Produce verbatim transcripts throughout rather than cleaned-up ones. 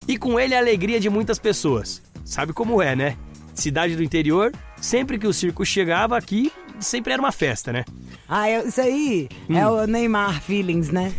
E com ele a alegria de muitas pessoas. Sabe como é, né? Cidade do interior, sempre que o circo chegava aqui, sempre era uma festa, né? Ah, eu- isso aí Hum. é o Neymar Feelings, né?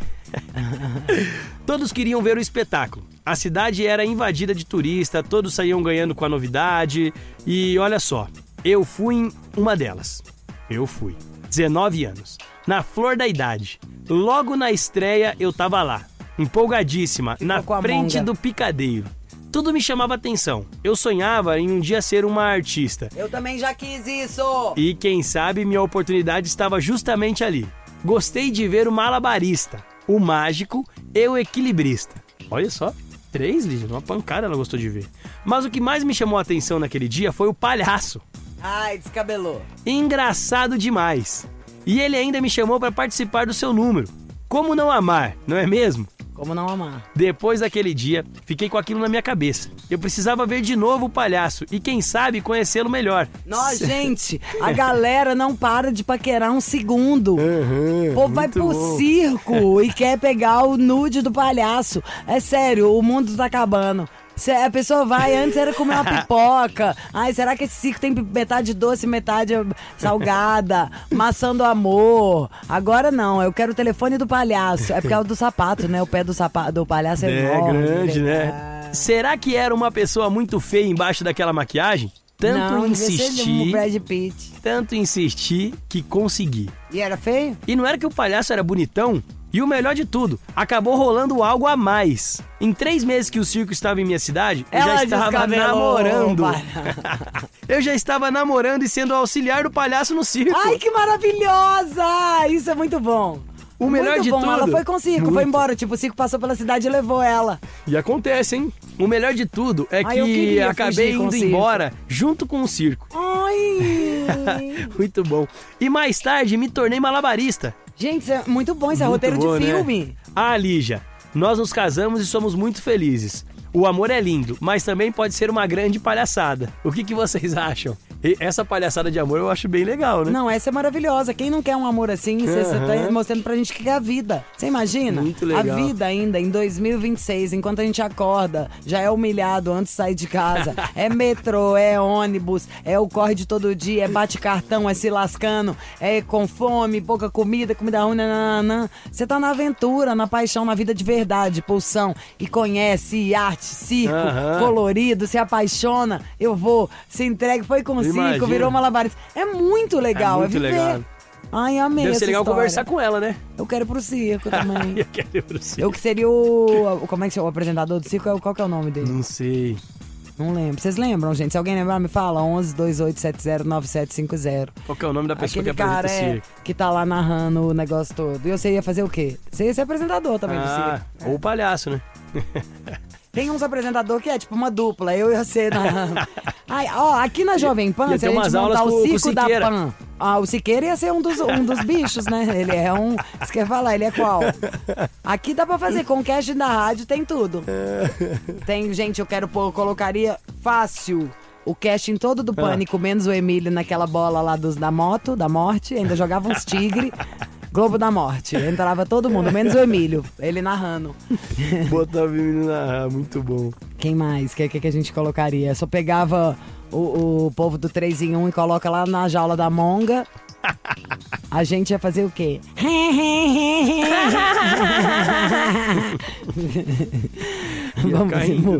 Todos queriam ver o espetáculo. A cidade era invadida de turista, todos saíam ganhando com a novidade. E olha só, eu fui em uma delas. Eu fui. dezenove anos. Na flor da idade. Logo na estreia eu tava lá. Empolgadíssima, na com a frente monga. do picadeiro. Tudo me chamava atenção. Eu sonhava em um dia ser uma artista. Eu também já quis isso! E quem sabe minha oportunidade estava justamente ali. Gostei de ver o malabarista, o mágico e o equilibrista. Olha só, três, Lígia, uma pancada ela gostou de ver. Mas o que mais me chamou a atenção naquele dia foi o palhaço. Ai, descabelou. Engraçado demais. E ele ainda me chamou para participar do seu número. Como não amar, não é mesmo? Como não amar? Depois daquele dia, fiquei com aquilo na minha cabeça. Eu precisava ver de novo o palhaço e, quem sabe, conhecê-lo melhor. Nossa, gente, a galera não para de paquerar um segundo. O povo vai muito pro bom. circo e quer pegar o nude do palhaço. É sério, o mundo tá acabando. Cê- A pessoa vai, antes era comer uma pipoca. Ai, será que esse circo tem metade doce, metade salgada? Maçã do amor. Agora não, eu quero o telefone do palhaço. É por causa do sapato, né? O pé do sapato do palhaço é, É enorme. grande, né? verdade. Será que era uma pessoa muito feia embaixo daquela maquiagem? Tanto Não, devia ser insistir, o Brad Pitt. tanto insistir que consegui. E era feio? E não era que o palhaço era bonitão? E o melhor de tudo, acabou rolando algo a mais. Em três meses que o circo estava em minha cidade, eu Ela já estava descabelou, namorando. pai. Eu já estava namorando e sendo auxiliar do palhaço no circo. Ai, que maravilhosa! Isso é muito bom. O melhor muito de bom. tudo. Ela foi com o circo, foi Muito. embora. Tipo, o circo passou pela cidade e levou ela. E acontece, hein? O melhor de tudo é Ai, eu que queria acabei fugir com o indo circo. embora junto com o circo. Ai! Muito bom. E mais tarde me tornei malabarista. Gente, isso é muito bom. Isso é Muito roteiro bom, de né? filme. Ah, Lígia, nós nos casamos e somos muito felizes. O amor é lindo, mas também pode ser uma grande palhaçada. O que, que vocês acham? E essa palhaçada de amor eu acho bem legal, né? Não, essa é maravilhosa. Quem não quer um amor assim, você Aham. tá mostrando pra gente que é a vida. Você imagina? Muito legal. A vida ainda, em dois mil e vinte e seis, enquanto a gente acorda, já é humilhado antes de sair de casa. É metrô, é ônibus, é o corre de todo dia, é bate-cartão, é se lascando, é com fome, pouca comida, comida ruim, nananã. Você tá na aventura, na paixão, na vida de verdade, pulsão. E conhece arte, circo, Aham. colorido, se apaixona, eu vou, se entrega, foi com o circo, Imagina. virou malabarista. É muito legal, é, muito viver. legal. Ai, amei Deve essa ser legal história. conversar com ela, né? Eu quero ir pro circo também. Eu quero ir pro circo. Eu que seria o... Como é que chama? O apresentador do circo? Qual que é o nome dele? Não sei. Não lembro. Vocês lembram, gente? Se alguém lembrar, me fala. onze, dois oito sete zero, nove sete cinco zero. Qual que é o nome da pessoa Aquele que apresenta cara o é, circo? que tá lá narrando o negócio todo. E você ia fazer o quê? Você ia ser apresentador também do Ah, circo. ou o palhaço, né? Tem uns apresentadores que é tipo uma dupla. Eu ia ser narrando. Ai, ó, aqui na Jovem Pan, Ia se ter a gente umas montar aulas o com- com o circo da Siqueira. Pan. Ah, o Siqueira ia ser um dos, um dos bichos, né? Ele é um... Você quer falar, ele é qual? Aqui dá pra fazer, com o cast da rádio tem tudo. Tem, gente, eu quero pôr, eu colocaria fácil o casting todo do Pânico, menos o Emílio naquela bola lá dos, da moto, da morte, ainda jogava uns tigre. Globo da Morte, entrava todo mundo, menos o Emílio, ele narrando. Botar o menino na... muito bom. Quem mais? O que, que, que a gente colocaria? Só pegava o, o povo do três em um e coloca lá na jaula da monga. A gente ia fazer o quê? Ia Vamos caindo. de música.